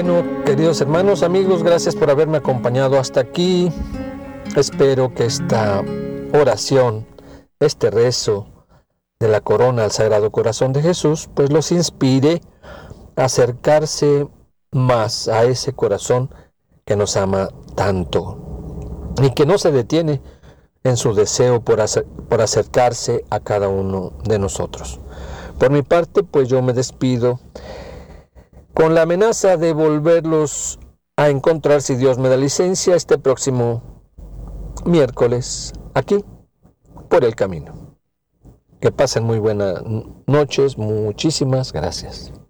Bueno, queridos hermanos, amigos, gracias por haberme acompañado hasta aquí. Espero que esta oración, este rezo de la corona al Sagrado Corazón de Jesús, pues los inspire a acercarse más a ese corazón que nos ama tanto y que no se detiene en su deseo por acercarse a cada uno de nosotros. Por mi parte, pues yo me despido con la amenaza de volverlos a encontrar, si Dios me da licencia, este próximo miércoles, aquí, por el camino. Que pasen muy buenas noches, muchísimas gracias.